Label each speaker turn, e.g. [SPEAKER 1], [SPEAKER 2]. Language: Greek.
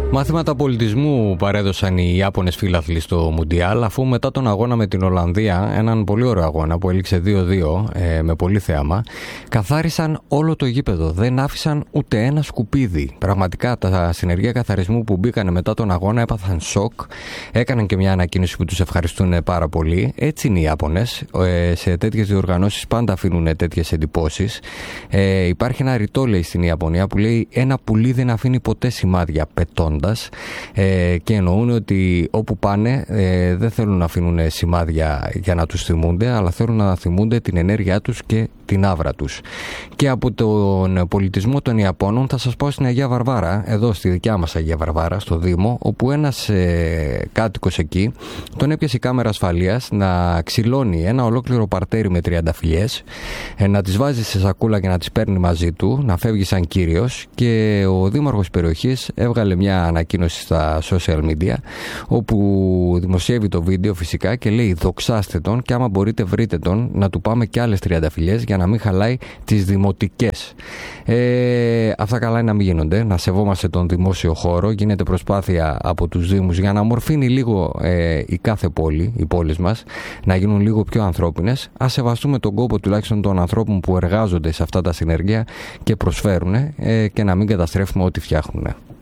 [SPEAKER 1] Μαθήματα πολιτισμού παρέδωσαν οι Ιάπωνες φίλαθλοι στο Μουντιάλ, αφού μετά τον αγώνα με την Ολλανδία, έναν πολύ ωραίο αγώνα που έληξε 2-2 με πολύ θέαμα, καθάρισαν όλο το γήπεδο. Δεν άφησαν ούτε ένα σκουπίδι. Πραγματικά τα συνεργεία καθαρισμού που μπήκαν μετά τον αγώνα έπαθαν σοκ. Έκαναν και μια ανακοίνωση που τους ευχαριστούν πάρα πολύ. Έτσι είναι οι Ιάπωνες. Σε τέτοιες διοργανώσεις πάντα αφήνουν τέτοιες εντυπώσεις. Υπάρχει ένα ρητό, λέει, στην Ιαπωνία που λέει: ένα πουλί δεν αφήνει ποτέ σημάδια πετώντας. Και εννοούν ότι όπου πάνε δεν θέλουν να αφήνουν σημάδια για να τους θυμούνται, αλλά θέλουν να θυμούνται την ενέργειά τους και την άβρα τους. Και από τον πολιτισμό των Ιαπώνων θα σας πω στην Αγία Βαρβάρα, εδώ στη δικιά μας Αγία Βαρβάρα, στο Δήμο, όπου ένας κάτοικος εκεί τον έπιασε η κάμερα ασφαλείας να ξυλώνει ένα ολόκληρο παρτέρι με τριανταφυλλιές, να τις βάζει σε σακούλα και να τις παίρνει μαζί του, να φεύγει σαν κύριος, και ο δήμαρχος περιοχής έβγαλε μια ανακοίνωση στα social media, όπου δημοσιεύει το βίντεο φυσικά και λέει: δοξάστε τον και άμα μπορείτε βρείτε τον, να του πάμε και άλλες τριανταφυλλιές για να μην χαλάει τις δημοτικές. Αυτά καλά είναι να μην γίνονται, να σεβόμαστε τον δημόσιο χώρο. Γίνεται προσπάθεια από τους δήμους για να μορφύνει λίγο η κάθε πόλη, οι πόλεις μας, να γίνουν λίγο πιο ανθρώπινες. Ας σεβαστούμε τον κόπο τουλάχιστον των ανθρώπων που εργάζονται σε αυτά τα συνεργεία και προσφέρουν, και να μην καταστρέφουμε ό,τι φτιάχνουν.